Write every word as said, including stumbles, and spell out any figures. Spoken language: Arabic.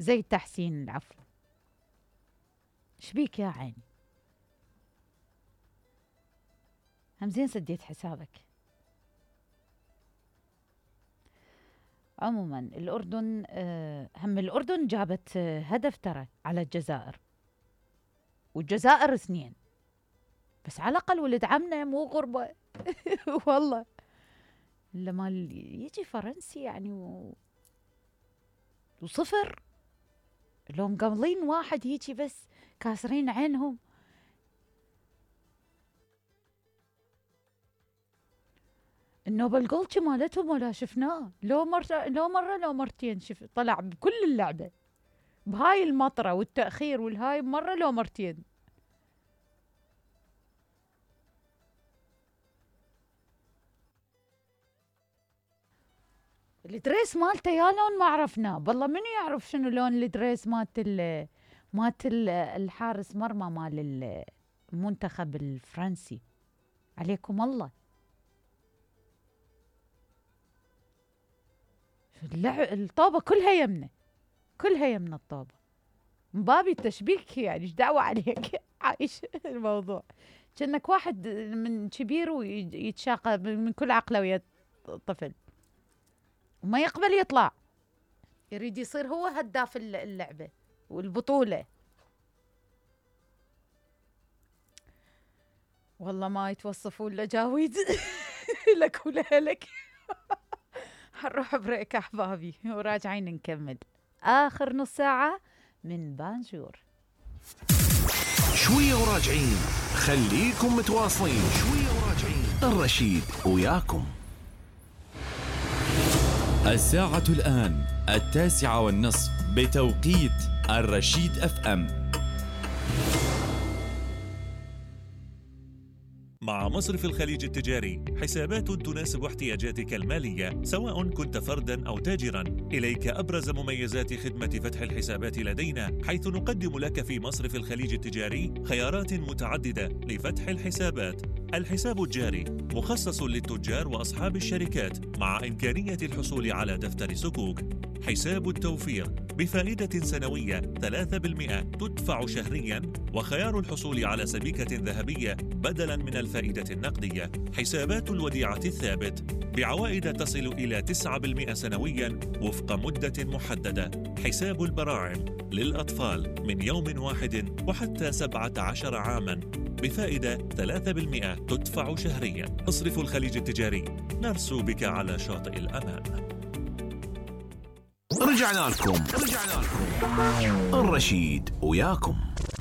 زي تحسين العفو. شبيك يا عيني؟ هم زين سديت حسابك. عموما الأردن هم الأردن جابت هدف ترى على الجزائر، والجزائر اثنين بس، على الأقل ولد عمنا مو غربة. والله لما يجي فرنسي يعني و... وصفر، لو مقابلين واحد هيجي بس كاسرين عينهم. النوبل جولد مالتهم ولا شفناه، لو مرة لو مرة لو مرتين شف طلع بكل اللعبة بهاي المطرة والتأخير والهاي مرة لو مرتين. الدريس مالته يا لون ما عرفناه، بالله من يعرف شنو لون الدريس مالت ال مالت الحارس مرمى مال المنتخب الفرنسي. عليكم الله. الطوبة كلها يمنه، كلها يمنه الطوبة. مبابي التشبيك يعني ايش دعوة عليك؟ عايش الموضوع كأنك واحد من كبير ويتشاقى من كل عقله ويا طفل وما يقبل يطلع، يريد يصير هو هداف اللعبة والبطولة. والله ما يتوصفون لجاويد. لك ولك. حنروح بريك أحبابي وراجعين نكمل آخر نص ساعة من بانجور. شوية وراجعين، خليكم متواصلين. شوية وراجعين، الرشيد وياكم. الساعة الآن التاسعة والنصف بتوقيت الرشيد أف أم. مع مصرف الخليج التجاري حسابات تناسب احتياجاتك المالية سواء كنت فردا أو تاجرا. إليك أبرز مميزات خدمة فتح الحسابات لدينا، حيث نقدم لك في مصرف الخليج التجاري خيارات متعددة لفتح الحسابات. الحساب الجاري مخصص للتجار وأصحاب الشركات مع إمكانية الحصول على دفتر صكوك. حساب التوفير بفائدة سنوية ثلاثة بالمئة تدفع شهريا، وخيار الحصول على سبيكة ذهبية بدلا من الفائدة النقدية. حسابات الوديعة الثابت بعوائد تصل إلى تسعة بالمئة سنويا وفق مدة محددة. حساب البراعم للأطفال من يوم واحد وحتى سبعة عشر عاما بفائدة ثلاثة بالمئة تدفع شهريا. مصرف الخليج التجاري، نرسو بك على شاطئ الأمان. رجعنا لكم رجعنا لكم الرشيد وياكم.